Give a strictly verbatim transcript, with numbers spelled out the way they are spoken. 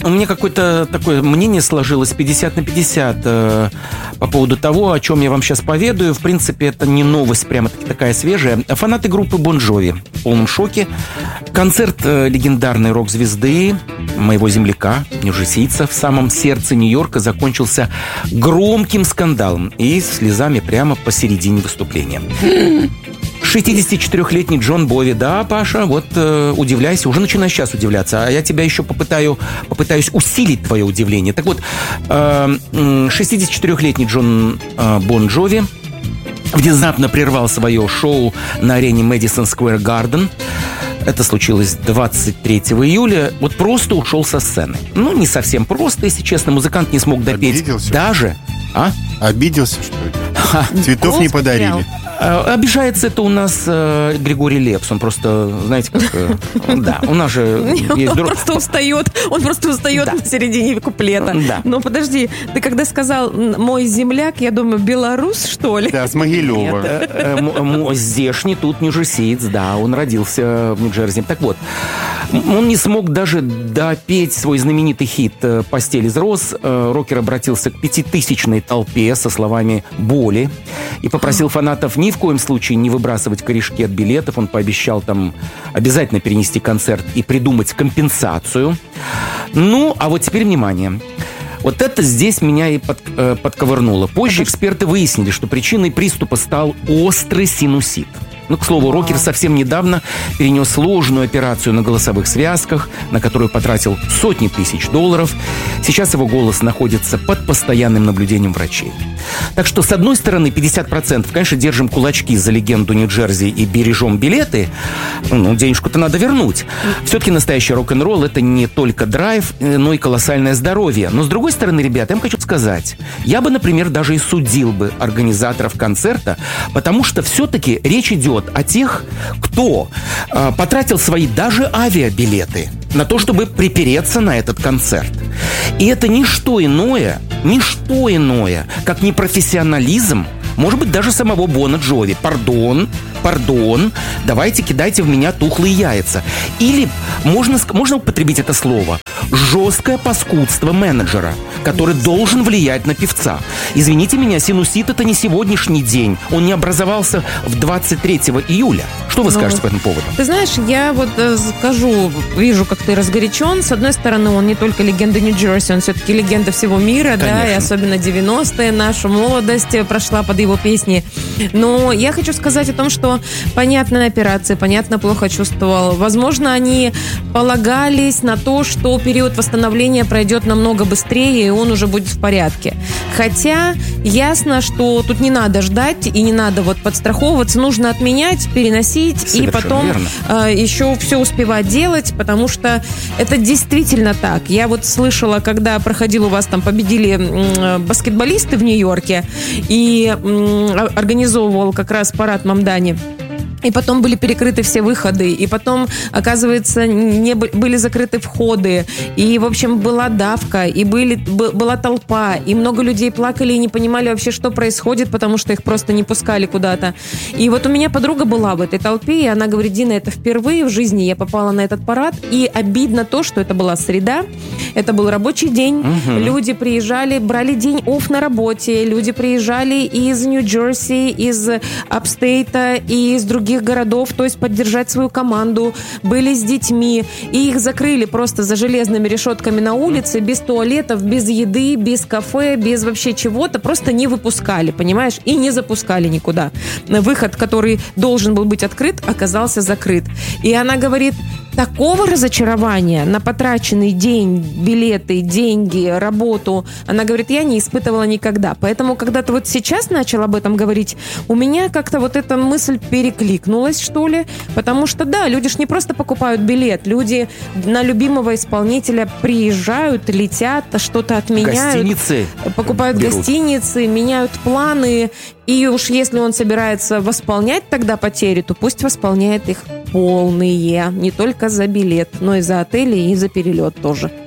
у меня какое-то такое мнение сложилось пятьдесят на пятьдесят э, по поводу того, о чем я вам сейчас поведаю. В принципе, это не новость прямо-таки такая свежая. Фанаты группы Бон Джови в полном шоке. Концерт э, легендарной рок-звезды, моего земляка, нью-джерсийца, в самом сердце Нью-Йорка закончился громким скандалом и слезами прямо посередине выступления. шестидесятичетырёхлетний Джон Бови. Да, Паша, вот э, удивляйся. Уже начинаешь сейчас удивляться. А я тебя еще попытаю, попытаюсь усилить твое удивление. Так вот, э, шестидесятичетырёхлетний Джон э, Бон Джови внезапно прервал свое шоу на арене Мэдисон Сквер Гарден. Это случилось двадцать третьего июля. Вот просто ушел со сцены. Ну, не совсем просто, если честно. Музыкант не смог допеть. Обиделся? Даже. А? Обиделся, что ли? Цветов не подарили. Обижается это у нас э, Григорий Лепс. Он просто, знаете, как... Э, да, у нас же... Он просто устает. Он просто устает на середине куплета. Да. Но подожди, ты когда сказал «мой земляк», я думаю, белорус, что ли? Да, с Могилева. Здешний тут нью-джерсиец, да, он родился в Нью-Джерси. Так вот, он не смог даже допеть свой знаменитый хит «Постель из роз». Рокер обратился к пятитысячной толпе со словами боли и попросил фанатов ни в коем случае не выбрасывать корешки от билетов. Он пообещал там обязательно перенести концерт и придумать компенсацию. Ну, а вот теперь внимание. Вот это здесь меня и под, э, подковырнуло. Позже эксперты выяснили, что причиной приступа стал острый синусит. Ну, к слову, рокер совсем недавно перенес сложную операцию на голосовых связках, на которую потратил сотни тысяч долларов. Сейчас его голос находится под постоянным наблюдением врачей. Так что, с одной стороны, пятьдесят процентов, конечно, держим кулачки за легенду Нью-Джерси и бережем билеты. Ну, денежку-то надо вернуть. Все-таки настоящий рок-н-ролл – это не только драйв, но и колоссальное здоровье. Но, с другой стороны, ребята, я вам хочу сказать, я бы, например, даже и судил бы организаторов концерта, потому что все-таки речь идет о тех, кто э, потратил свои даже авиабилеты на то, чтобы припереться на этот концерт. И это не что иное, не что иное, как непрофессионализм, может быть, даже самого Бона Джови. Пардон, пардон, давайте кидайте в меня тухлые яйца. Или можно, можно употребить это слово жесткое паскудство менеджера, который должен влиять на певца. Извините меня, синусит – это не сегодняшний день. Он не образовался в двадцать третьего июля. Что вы скажете ну, по этому поводу? Ты знаешь, я вот скажу, вижу, как ты разгорячен. С одной стороны, он не только легенда Нью-Джерси, он все-таки легенда всего мира, конечно. Да, и особенно девяностые, наша молодость прошла под его песни. Но я хочу сказать о том, что понятно операция, понятно, плохо чувствовал. Возможно, они полагались на то, что период восстановления пройдет намного быстрее, и он уже будет в порядке. Хотя ясно, что тут не надо ждать и не надо вот подстраховываться, нужно отменять, переносить. Совершенно и потом э, еще все успевать делать, потому что это действительно так. Я вот слышала, когда проходил у вас там, победили э, баскетболисты в Нью-Йорке, и э, организовывал как раз парад Мамдани. И потом были перекрыты все выходы, и потом, оказывается, не были закрыты входы, и, в общем, была давка, и были, была толпа, и много людей плакали и не понимали вообще, что происходит, потому что их просто не пускали куда-то. И вот у меня подруга была в этой толпе, и она говорит: Дина, это впервые в жизни я попала на этот парад, и обидно то, что это была среда, это был рабочий день, угу. Люди приезжали, брали день офф на работе, люди приезжали из Нью-Джерси, из Апстейта и из других городов, то есть поддержать свою команду, были с детьми, и их закрыли просто за железными решетками на улице, без туалетов, без еды, без кафе, без вообще чего-то, просто не выпускали, понимаешь, и не запускали никуда. Выход, который должен был быть открыт, оказался закрыт. И она говорит: такого разочарования на потраченный день, билеты, деньги, работу, она говорит, я не испытывала никогда. Поэтому, когда ты вот сейчас начал об этом говорить, у меня как-то вот эта мысль перекликнулась, что ли, потому что, да, люди ж не просто покупают билет, люди на любимого исполнителя приезжают, летят, что-то отменяют. Гостиницы покупают берут. Гостиницы, меняют планы, и уж если он собирается восполнять тогда потери, то пусть восполняет их полные, не только за билет, но и за отели, и за перелет тоже.